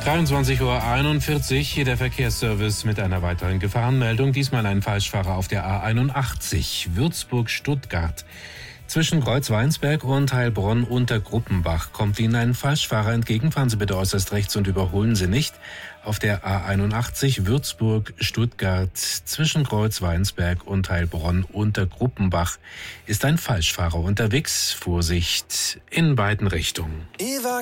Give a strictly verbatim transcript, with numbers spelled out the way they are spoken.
dreiundzwanzig Uhr einundvierzig, hier der Verkehrsservice mit einer weiteren Gefahrenmeldung. Diesmal ein Falschfahrer auf der A einundachtzig, Würzburg-Stuttgart. Zwischen Kreuz-Weinsberg und Heilbronn unter Gruppenbach kommt Ihnen ein Falschfahrer entgegen. Fahren Sie bitte äußerst rechts und überholen Sie nicht. Auf der A einundachtzig, Würzburg-Stuttgart, zwischen Kreuz-Weinsberg und Heilbronn unter Gruppenbach ist ein Falschfahrer unterwegs. Vorsicht in beiden Richtungen.